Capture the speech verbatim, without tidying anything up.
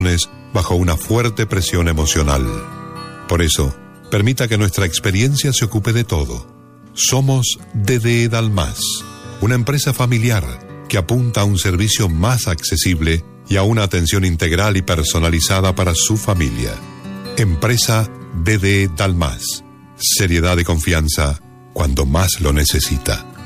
viernes bajo una fuerte presión emocional. Por eso, permita que nuestra experiencia se ocupe de todo. Somos D D E Dalmas, una empresa familiar que apunta a un servicio más accesible y a una atención integral y personalizada para su familia. Empresa D D E Dalmas. Seriedad y confianza cuando más lo necesita.